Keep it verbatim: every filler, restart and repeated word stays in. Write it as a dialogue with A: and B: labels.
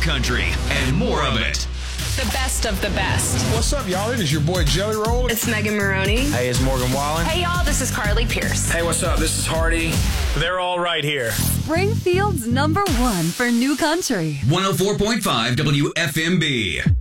A: country and more of it.
B: The best of the best.
C: What's up, y'all? It is your boy Jelly Roll.
D: It's Megan Maroney.
E: Hey, it's Morgan Wallen.
B: Hey, y'all, this is Carly Pierce.
E: Hey, what's up? This is Hardy.
F: They're all right here.
G: Springfield's number one for new country.
A: one oh four point five W F M B.